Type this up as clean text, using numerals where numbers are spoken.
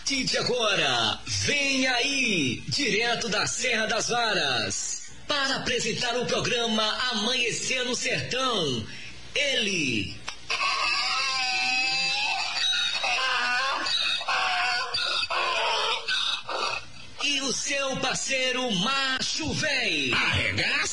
partir de agora, vem aí, direto da Serra das Varas, para apresentar o programa Amanhecer no Sertão, ele... E o seu parceiro macho véi. Arregaça!